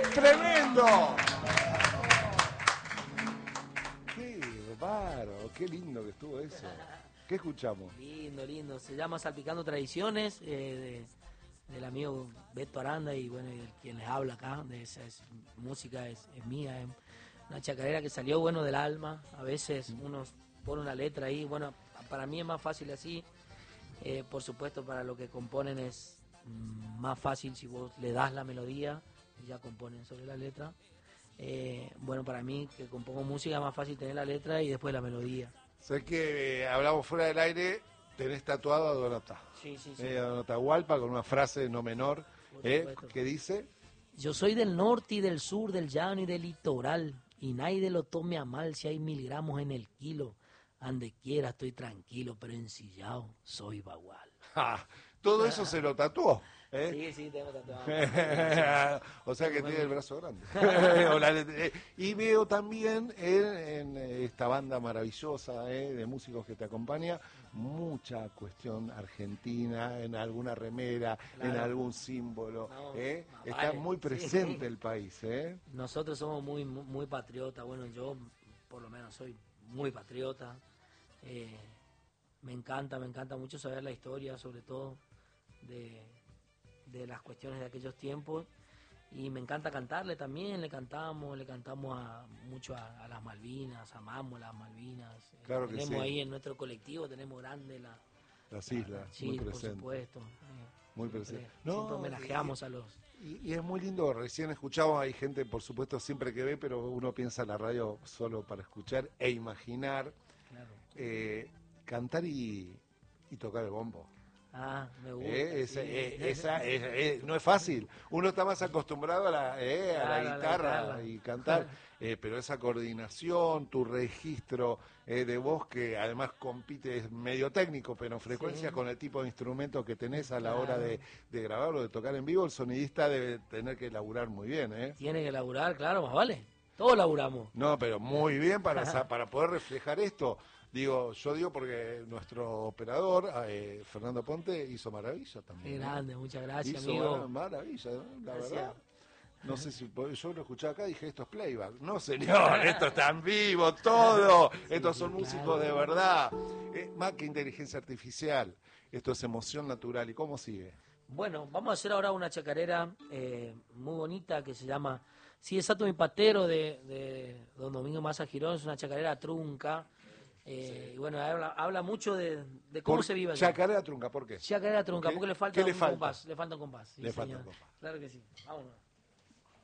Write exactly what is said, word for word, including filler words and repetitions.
¡Tremendo! ¡Qué bárbaro! ¡Qué lindo que estuvo eso! ¿Qué escuchamos? Lindo, lindo. Se llama Salpicando Tradiciones, eh, de, del amigo Beto Aranda y bueno, y el, quien les habla acá. De esa es, música es, es mía, es una chacarera que salió bueno del alma. A veces uno pone una letra ahí. Bueno, para mí es más fácil así. Eh, por supuesto, para lo que componen es mm, más fácil si vos le das la melodía y ya componen sobre la letra. Eh, bueno, para mí que compongo música es más fácil tener la letra y después la melodía. Sé que eh, hablamos fuera del aire, tenés tatuado a Don Ata. Sí, sí, sí. Eh, a Don Atahualpa con una frase no menor, eh, que dice... Yo soy del norte y del sur, del llano y del litoral, y nadie lo tome a mal si hay mil gramos en el kilo. Ande quiera estoy tranquilo, pero ensillado soy bagual. Ja, todo eso se lo tatuó. ¿Eh? Sí, sí, tengo tatuado. O sea que bueno, tiene el brazo grande. Y veo también en, en esta banda maravillosa eh, de músicos que te acompaña, mucha cuestión argentina, en alguna remera, claro, en algún símbolo. No, eh. Está vale, muy presente sí. El país. Eh. Nosotros somos muy, muy, muy patriotas. Bueno, yo por lo menos soy muy patriota. Eh, me encanta, me encanta mucho saber la historia, sobre todo de... de las cuestiones de aquellos tiempos, y me encanta cantarle también, le cantamos, le cantamos a, mucho a, a las Malvinas, amamos las Malvinas, claro eh, que tenemos sí. Ahí en nuestro colectivo, tenemos grande la, las islas, la, sí, muy por presente. supuesto, eh, muy siempre, presente. No, no, siempre homenajeamos y, a los... Y, y es muy lindo, recién escuchamos, hay gente por supuesto siempre que ve, pero uno piensa en la radio solo para escuchar e imaginar, claro. eh, cantar y, y tocar el bombo. Ah, me gusta. Eh, esa, sí. eh, esa es, eh, no es fácil. Uno está más acostumbrado a la, eh, a la, claro, guitarra, la guitarra y cantar, eh, pero esa coordinación, tu registro eh, de voz que además compite, es medio técnico, pero en frecuencia sí. Con el tipo de instrumento que tenés a la claro. hora de, de grabarlo, de tocar en vivo, el sonidista debe tener que laburar muy bien. ¿eh? Tiene que laburar, claro, más vale. Todos laburamos. No, pero muy bien para, para poder reflejar esto. Digo, yo digo porque nuestro operador, eh, Fernando Ponte, hizo maravilla también. Qué grande, ¿no? Muchas gracias, hizo amigo. maravilla, ¿no? La gracias. Verdad. No sé si yo lo escuché acá y dije, esto es playback. No, señor, esto está en vivo, todo. Sí, estos son claro. músicos de verdad. Eh, más que inteligencia artificial, esto es emoción natural. ¿Y cómo sigue? Bueno, vamos a hacer ahora una chacarera eh, muy bonita que se llama Sí, exacto, mi patero, de, de don Domingo Maza Girón. Es una chacarera trunca. Eh, sí. Y bueno, habla, habla mucho de, de cómo por, se vive allá. Chacarera trunca, ¿por qué? Chacarera trunca, porque le falta ¿Qué le un falta? compás. Le falta un compás. Sí, le señor. falta un compás. Claro que sí. Vámonos.